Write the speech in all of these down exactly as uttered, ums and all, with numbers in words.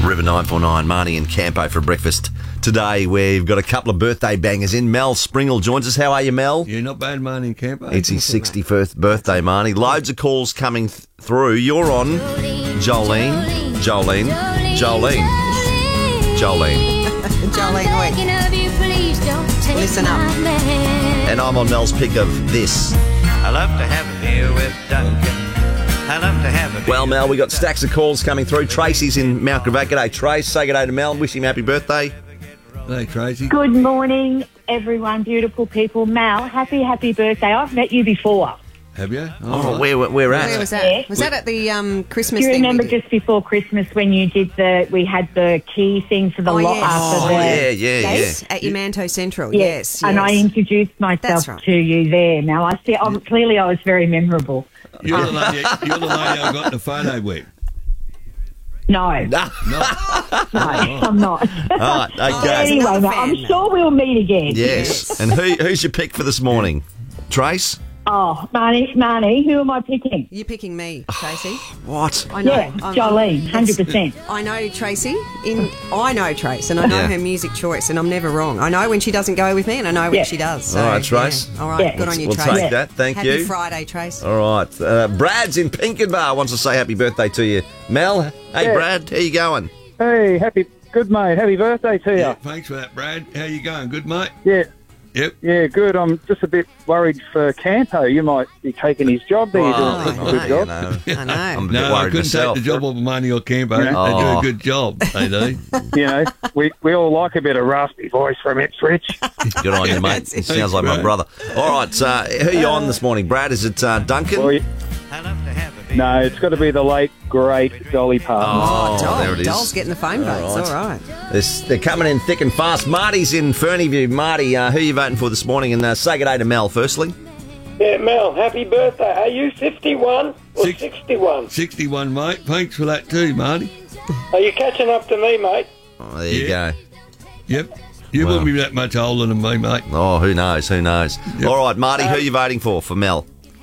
River nine four nine, Marnie and Campo for breakfast. Today we've got a couple of birthday bangers in. Mel Springle joins us. How are you, Mel? Yeah, not bad, Marnie and Campo. It's his sixty-first birthday, Marnie. Loads of calls coming th- through. You're on Jolene, Jolene, Jolene, Jolene. Jolene Week. Listen up. And I'm on Mel's pick of this. I love to have a beer with Duncan. I love to have a beer. Well, Mel, we got stacks of calls coming through. Tracy's in Mount Gravatt. G'day, Trace. Say g'day to Mel and wish him happy birthday. Hey, Tracy. Good morning, everyone, beautiful people. Mal, happy, happy birthday. I've met you before. Have you? Oh, where, where, where at? Where was that? Yeah. Was that at the um, Christmas Do you thing we remember did? just before Christmas when you did the, we had the key thing for the Oh, lot yes. after Oh, the... yeah, yeah, Yes, yeah. at Umanto Central. Yeah, Yes, and yes. I introduced myself That's right. to you there. Now, I see, I'm, clearly I was very memorable. You're the lady, you're the lady I got in the photo with. No, No. no, I'm not. All right, okay. Anyway, another now, fan I'm now. sure we'll meet again. Yes. And who, who's your pick for this morning? Trace? Oh, Marnie, Marnie, who am I picking? You're picking me, Tracy. What? I know. Yeah, I'm- Jolene, I'm- one hundred percent. I know Tracy. In I know Trace, and I know Yeah. her music choice, and I'm never wrong. I know when she doesn't go with me, and I know when Yeah. she does. So, All right, Trace. yeah. All right, Yeah. good on you, We'll Trace. take that. Thank Happy you. Friday, Trace. All right. Uh, Brad's in Pinkenbar wants to say happy birthday to you. Mel, hey, Yeah. Brad, how you going? Hey, happy, good mate. Happy birthday to you. Yeah, Yeah, thanks for that, Brad. How you going? Good, mate? yeah, Yep. good. I'm just a bit worried for Campo. You might be taking his job there. You're doing Oh, a pretty no, good you job. know, I know. I'm a bit No, I worried couldn't myself. take the job off of Marnie or Campo. Yeah. They do Oh. a good job, they do. You know, we, we all like a bit of raspy voice from Ipswich. Good on you, mate. That's it. Sounds like my Brad. brother. All right, uh, who are you on this morning, Brad? Is it uh, Duncan? Well, you- I love to have a beer. no, it's got to be the late, great Dolly Parton. Oh, Doll, there it is. Doll's getting the phone votes. right. All right. This, they're coming in thick and fast. Marty's in Fernyview. Marty, uh, who are you voting for this morning? And uh, say good day to Mel, firstly. Yeah, Mel, happy birthday. Are you fifty-one or Six- sixty-one? sixty-one, mate. Thanks for that too, Marty. Are you catching up to me, mate? Oh, there you Yeah. go. Yep. You Wow. wouldn't be that much older than me, mate. Oh, who knows? Who knows? Yep. All right, Marty, who are you voting for? For Mel?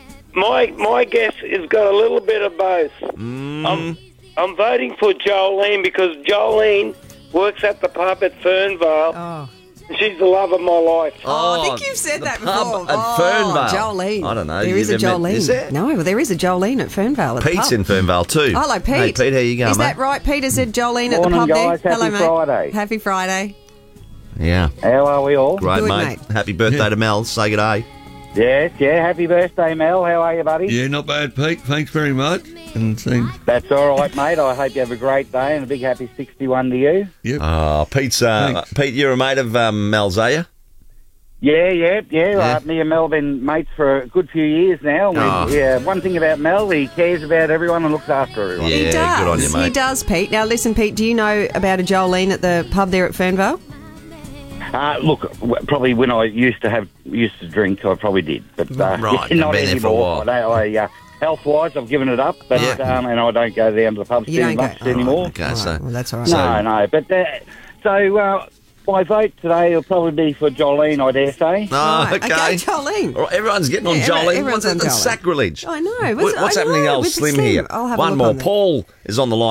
My my guess has got a little bit of both. Mm. I'm I'm voting for Jolene because Jolene works at the pub at Fernvale. Oh. She's the love of my life. Oh, I think you've said the that pub before. at oh, Fernvale. Jolene. I don't know. There is a You've met- Jolene. is there? No, well, there is a Jolene at Fernvale. At the Pete's pub. in Fernvale too. Hello, Pete. Hey, Pete, how you going, Is mate? that right? Peter said Jolene at the Morning, pub guys. there. Happy Hello, mate. Friday. Happy Friday. Yeah. How are we all? Great, Good, mate. mate. Happy birthday Yeah. to Mel. Say good day. Yes, yeah. Happy birthday, Mel. How are you, buddy? Yeah, not bad, Pete. Thanks very much. And seems, That's all right, mate. I hope you have a great day and a big happy sixty-one to you. yep. Oh, Pete's, uh, Thanks. Pete, you're a mate of um, Mel's, are you? Yeah, yeah, yeah. Yeah. Uh, me and Mel have been mates for a good few years now. We- Oh. Yeah, one thing about Mel, he cares about everyone and looks after everyone. Yeah, he does. good on you, mate. He does, Pete. Now, listen, Pete, do you know about a Jolene at the pub there at Fernvale? Uh, look, w- probably when I used to have used to drink, I probably did, but uh, Right, yeah, not been there for a anymore. while. I don't, I, uh, health-wise, I've given it up, but Yeah. um, and I don't go down to the pubs You too don't go- much all right, anymore. Okay, All so. right, well, that's all right. So- No, no, but uh, so uh, my vote today will probably be for Jolene, I dare say. Oh, Right, okay. okay, Jolene. All right, everyone's getting on Yeah, everyone- Jolene. everyone's What's on that? Jolene. Sacrilege. I know. What- What's- What's I happening to know, old with the Slim Slim. here? I'll have a One look more. on that. Paul is on the line.